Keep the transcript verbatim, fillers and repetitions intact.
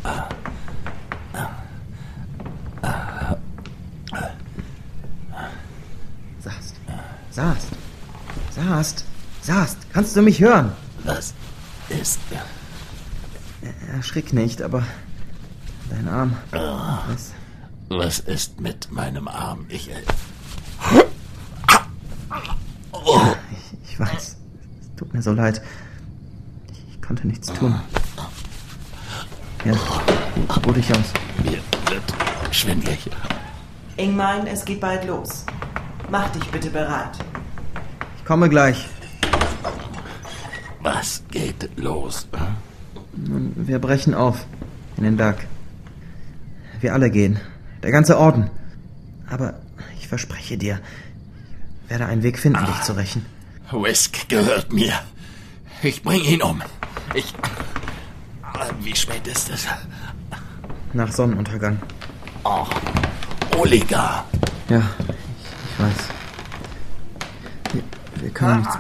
Sast. Sast. Sast. Sast. Kannst du mich hören? Was ist? Erschrick nicht, aber dein Arm. Oh, Was? was ist mit meinem Arm? Ich... Äh, Ich, ich weiß. Es tut mir so leid. Ich konnte nichts tun. Ja, ruh dich aus. Mir wird schwindelig. Ingmar, es geht bald los. Mach dich bitte bereit. Ich komme gleich. Was geht los? Nun, wir brechen auf in den Berg. Wir alle gehen. Der ganze Orden. Aber ich verspreche dir, ich werde einen Weg finden, dich zu rächen. Whisk gehört mir. Ich bring ihn um. Ich... Wie spät ist es? Nach Sonnenuntergang. Oh, Oliga. Ja, ich, ich weiß. Wir, wir können nichts